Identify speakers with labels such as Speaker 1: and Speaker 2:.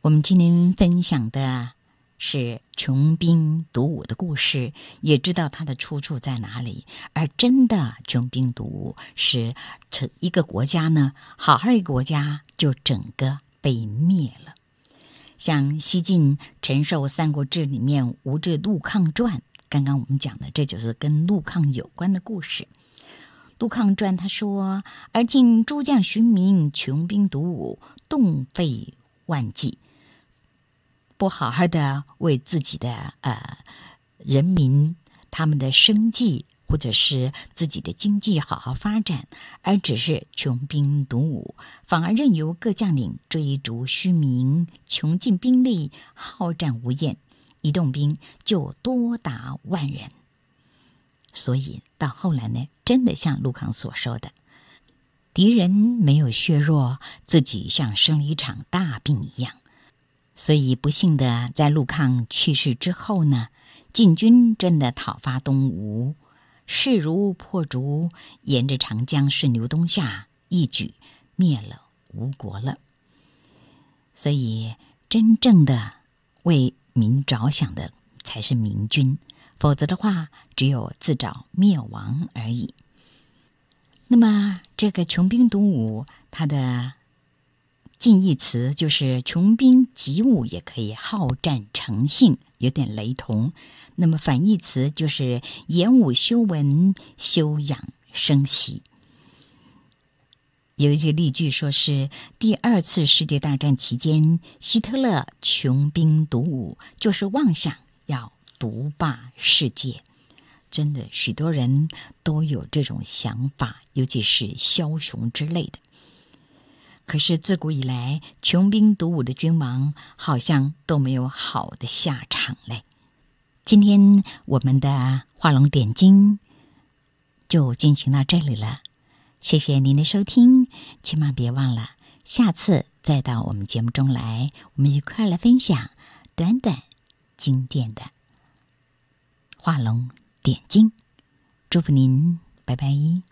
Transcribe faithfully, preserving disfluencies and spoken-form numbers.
Speaker 1: 我们今天分享的是穷兵黩武的故事，也知道它的出处在哪里。而真的穷兵黩武是一个国家呢，好好一个国家就整个被灭了。像西晋陈寿《三国志》里面吴志陆抗传，刚刚我们讲的这就是跟陆抗有关的故事。陆抗传他说：而今诸将寻民，穷兵黩武，动费万计，不好好的为自己的呃人民他们的生计或者是自己的经济好好发展，而只是穷兵黩武，反而任由各将领追逐虚名，穷尽兵力，好战无厌，一动兵就多达万人。所以到后来呢，真的像陆抗所说的，敌人没有削弱，自己像生了一场大病一样。所以不幸的，在陆抗去世之后呢，晋军真的讨伐东吴，势如破竹，沿着长江顺流东下，一举灭了吴国了。所以真正的为民着想的才是明君，否则的话只有自找灭亡而已。那么这个穷兵黩武，它的近义词就是穷兵黩武，也可以好战成性，有点雷同。那么反义词就是演武修文，休养生息。有一句例句说是第二次世界大战期间，希特勒穷兵黩武，就是妄想要独霸世界。真的许多人都有这种想法，尤其是枭雄之类的。可是自古以来，穷兵黩武的君王好像都没有好的下场嘞。今天我们的画龙点睛就进行到这里了，谢谢您的收听，千万别忘了下次再到我们节目中来，我们一块来分享短短经典的画龙点睛。祝福您，拜拜。